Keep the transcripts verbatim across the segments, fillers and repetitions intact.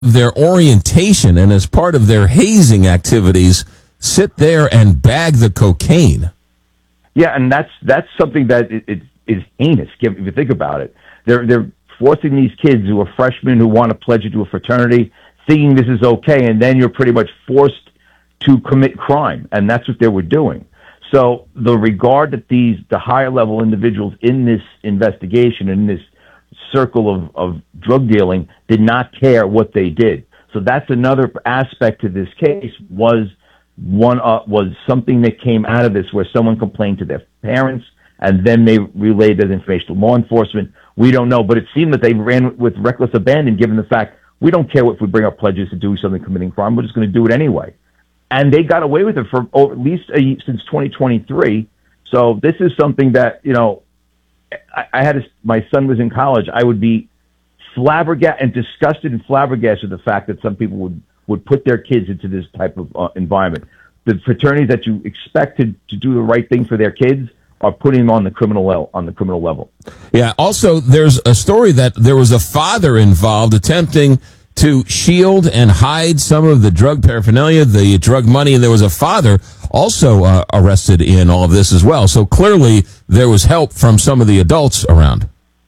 their orientation and as part of their hazing activities, sit there and bag the cocaine. Yeah, and that's that's something that it, it is heinous. If you think about it, they're they're forcing these kids who are freshmen who want to pledge into a fraternity, thinking this is okay, and then you're pretty much forced to commit crime, and that's what they were doing. So the regard that these the higher level individuals in this investigation, in this circle of, of drug dealing, did not care what they did. So that's another aspect to this case, was one uh, was something that came out of this where someone complained to their parents and then they relayed that information to law enforcement. We don't know, but it seemed that they ran with reckless abandon given the fact we don't care if we bring our pledges to do something, committing crime, we're just going to do it anyway. And they got away with it for oh, at least a, since twenty twenty-three. So this is something that, you know, I, I had a, my son was in college. I would be flabbergasted and disgusted and flabbergasted with the fact that some people would, would put their kids into this type of uh, environment. The fraternities that you expect to, to do the right thing for their kids are putting them on the criminal level, on the criminal level. Yeah. Also, there's a story that there was a father involved attempting to shield and hide some of the drug paraphernalia, the drug money, and there was a father also uh, arrested in all of this as well. So clearly there was help from some of the adults around.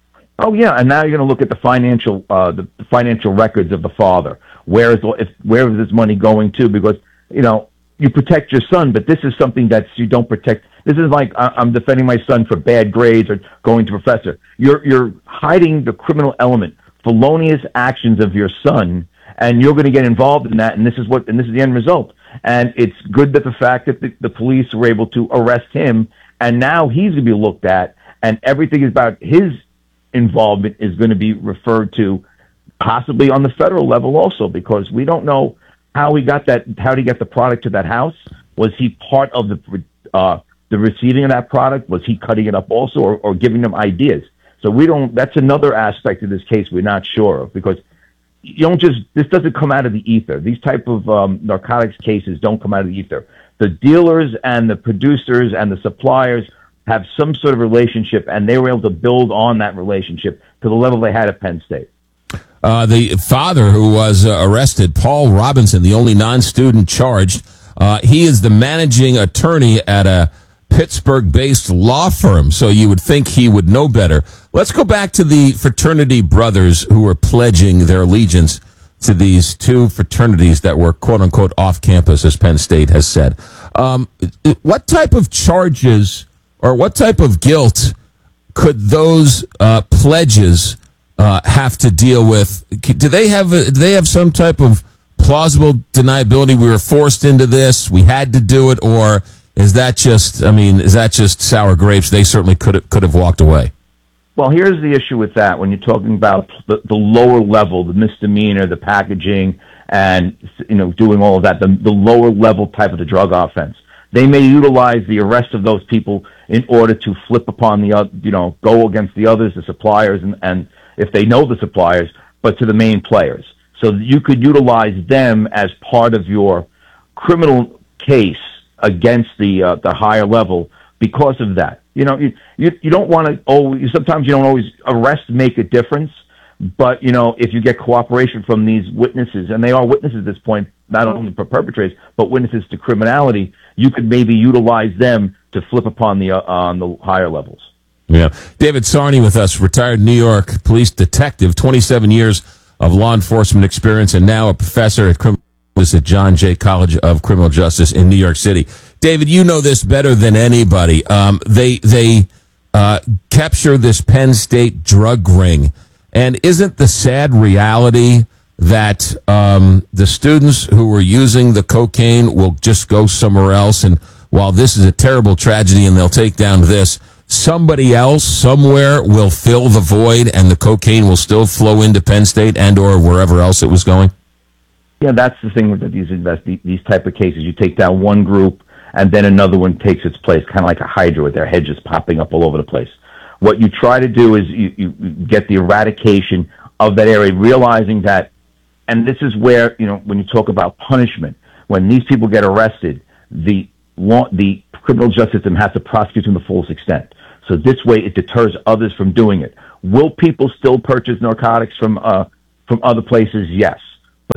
Oh yeah, and now you're going to look at the financial uh, the financial records of the father. Where is if, where is this money going to? Because you know you protect your son, but this is something that you don't protect. This is like I'm defending my son for bad grades or going to professor. You're you're hiding the criminal element, felonious actions of your son, and you're going to get involved in that. And this is what and this is the end result. And it's good that the fact that the, the police were able to arrest him, and now he's going to be looked at, and everything about his involvement is going to be referred to, possibly on the federal level also, because we don't know how he got that. How did he get the product to that house? Was he part of the uh, the receiving of that product? Was he cutting it up also, or, or giving them ideas? So we don't. That's another aspect of this case we're not sure of, because you don't just. This doesn't come out of the ether. These type of um, narcotics cases don't come out of the ether. The dealers and the producers and the suppliers have some sort of relationship, and they were able to build on that relationship to the level they had at Penn State. Uh, the father who was uh, arrested, Paul Robinson, the only non-student charged, uh, he is the managing attorney at a Pittsburgh-based law firm, so you would think he would know better. Let's go back to the fraternity brothers who were pledging their allegiance to these two fraternities that were, quote-unquote, off-campus, as Penn State has said. Um, what type of charges or what type of guilt could those uh, pledges uh, have to deal with? Do they have a, do they have some type of plausible deniability? We were forced into this, we had to do it, or is that just? I mean, is that just sour grapes? They certainly could have, could have walked away. Well, here's the issue with that. When you're talking about the, the lower level, the misdemeanor, the packaging, and you know, doing all of that, the, the lower level type of the drug offense, they may utilize the arrest of those people in order to flip upon the other, you know, go against the others, the suppliers, and, and if they know the suppliers, but to the main players. So you could utilize them as part of your criminal case against the uh, the higher level because of that. You know, you you, you don't want to always. Sometimes you don't always arrest make a difference, but you know, if you get cooperation from these witnesses, and they are witnesses at this point, not only for perpetrators but witnesses to criminality, you could maybe utilize them to flip upon the uh, on the higher levels. Yeah, David Sarney with us, retired New York police detective, twenty-seven years of law enforcement experience, and now a professor at criminal justice at John Jay College of Criminal Justice in New York City. David, you know this better than anybody. Um, they they uh, capture this Penn State drug ring, and isn't the sad reality that um, the students who were using the cocaine will just go somewhere else? And while this is a terrible tragedy and they'll take down this, somebody else somewhere will fill the void and the cocaine will still flow into Penn State and or wherever else it was going? Yeah, that's the thing with these invest these type of cases. You take down one group and then another one takes its place, kind of like a hydra with their head just popping up all over the place. What you try to do is you, you get the eradication of that area, realizing that, and this is where, you know, when you talk about punishment, when these people get arrested, the law, the criminal justice system has to prosecute them to the fullest extent. So this way it deters others from doing it. Will people still purchase narcotics from uh, from other places? Yes.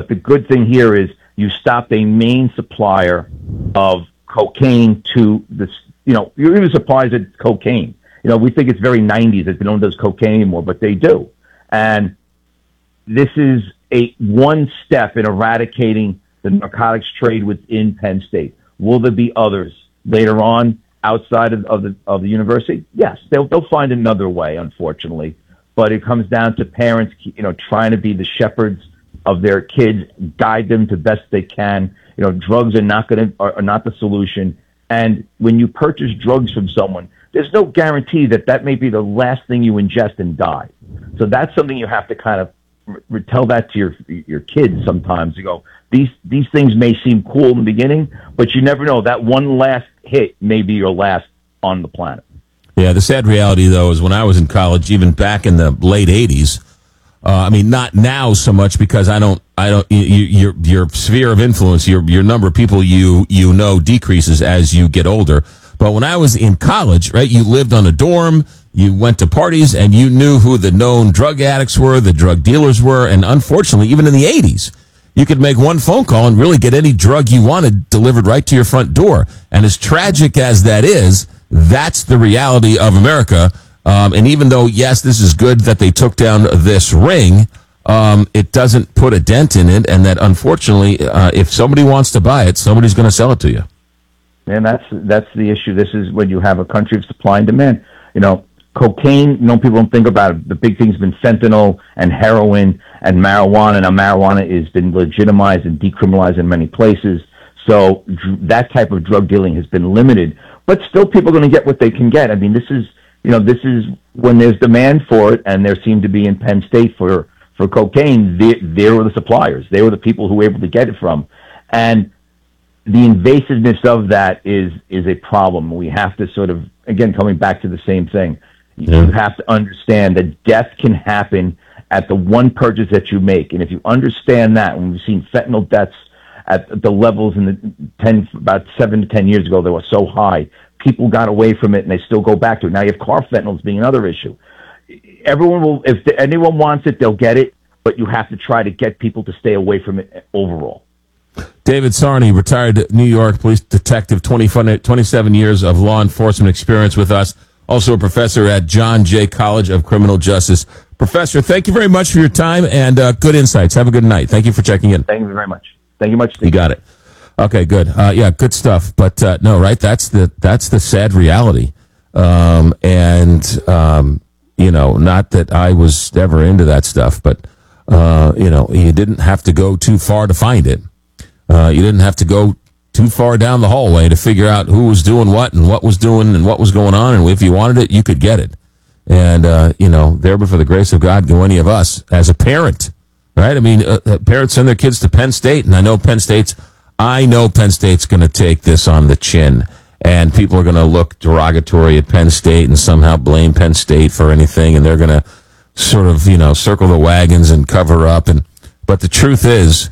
But the good thing here is you stopped a main supplier of cocaine to this, you know, you're even surprised at cocaine. You know, we think it's very nineties that no one does cocaine anymore, but they do. And this is a one step in eradicating the narcotics trade within Penn State. Will there be others later on outside of, of the of the university? Yes, they'll they'll find another way, unfortunately. But it comes down to parents, you know, trying to be the shepherds of their kids, guide them to best they can. You know, drugs are not going to are, are not the solution. And when you purchase drugs from someone, there's no guarantee that that may be the last thing you ingest and die. So that's something you have to kind of re- tell that to your your kids sometimes. You go, these these things may seem cool in the beginning, but you never know. That one last hit may be your last on the planet. Yeah, the sad reality, though, is when I was in college, even back in the late eighties, uh, I mean, not now so much because I don't, I don't, you, your your sphere of influence, your your number of people you you know decreases as you get older. But when I was in college, right, you lived on a dorm, you went to parties, and you knew who the known drug addicts were, the drug dealers were, and unfortunately, even in the eighties, you could make one phone call and really get any drug you wanted delivered right to your front door. And as tragic as that is, that's the reality of America. Um, and even though, yes, this is good that they took down this ring, um, it doesn't put a dent in it. And that, unfortunately, uh, if somebody wants to buy it, somebody's going to sell it to you. And that's that's the issue. This is when you have a country of supply and demand. You know, cocaine, you know, people don't think about it. The big thing's been fentanyl and heroin and marijuana. Now, marijuana has been legitimized and decriminalized in many places. So dr- that type of drug dealing has been limited. But still, people are going to get what they can get. I mean, this is, you know, this is when there's demand for it, and there seemed to be in Penn State for, for cocaine, they, they were the suppliers. They were the people who were able to get it from. And the invasiveness of that is is a problem. We have to sort of, again, coming back to the same thing, yeah. You have to understand that death can happen at the one purchase that you make. And if you understand that, when we've seen fentanyl deaths at the levels in the ten, about seven to ten years ago, they were so high. People got away from it, and they still go back to it. Now you have car fentanyls being another issue. Everyone will, if anyone wants it, they'll get it, but you have to try to get people to stay away from it overall. David Sarney, retired New York police detective, twenty, twenty-seven years of law enforcement experience with us. Also a professor at John Jay College of Criminal Justice. Professor, thank you very much for your time and uh, good insights. Have a good night. Thank you for checking in. Thank you very much. Thank you much, Steve. You got it. Okay, good. Uh, yeah, good stuff. But uh, no, right? That's the that's the sad reality. Um, and um, you know, not that I was ever into that stuff, but uh, you know, you didn't have to go too far to find it. Uh, you didn't have to go too far down the hallway to figure out who was doing what and what was doing and what was going on. And if you wanted it, you could get it. And uh, you know, there, but for the grace of God, go any of us as a parent. Right? I mean, uh, parents send their kids to Penn State, and I know Penn State's, I know Penn State's going to take this on the chin, and people are going to look derogatory at Penn State and somehow blame Penn State for anything, and they're going to sort of, you know, circle the wagons and cover up. And but the truth is,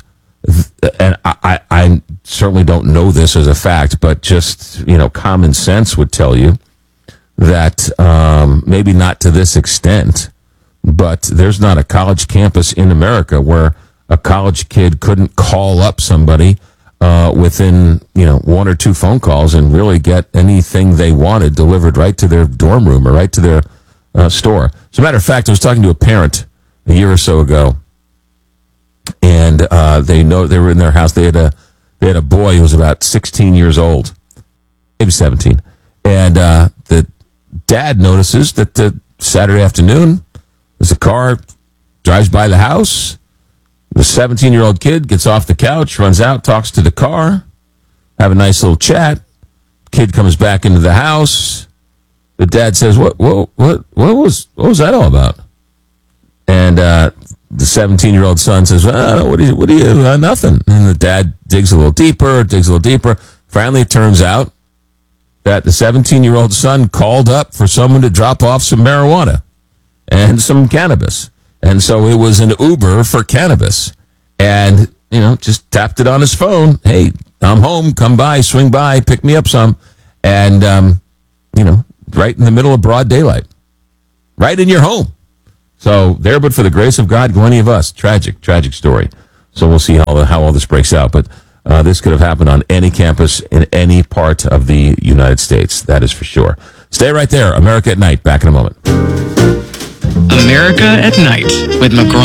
and I, I, I certainly don't know this as a fact, but just, you know, common sense would tell you that um, maybe not to this extent, but there's not a college campus in America where a college kid couldn't call up somebody uh, within, you know, one or two phone calls and really get anything they wanted delivered right to their dorm room or right to their uh, store. As a matter of fact, I was talking to a parent a year or so ago, and uh, they know they were in their house. They had a they had a boy who was about sixteen years old, maybe seventeen, and uh, the dad notices that the Saturday afternoon, as the car drives by the house, the seventeen-year-old kid gets off the couch, runs out, talks to the car, have a nice little chat. Kid comes back into the house. The dad says, "What? What? What? What was? What was that all about?" And uh, the seventeen-year-old son says, well, "What do you? What do you? Uh, nothing." And the dad digs a little deeper, digs a little deeper. Finally, it turns out that the seventeen-year-old son called up for someone to drop off some marijuana and some cannabis. And so it was an Uber for cannabis. And, you know, just tapped it on his phone. Hey, I'm home. Come by, swing by, pick me up some. And, um, you know, right in the middle of broad daylight. Right in your home. So there, but for the grace of God, go any of us. Tragic, tragic story. So we'll see how the, how all this breaks out. But uh, this could have happened on any campus in any part of the United States. That is for sure. Stay right there. America at Night. Back in a moment. America at Night with McGraw.